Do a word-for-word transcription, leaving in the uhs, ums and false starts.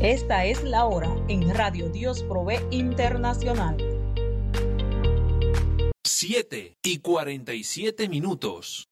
Esta es la hora en Radio Dios Provee Internacional. siete y cuarenta y siete minutos.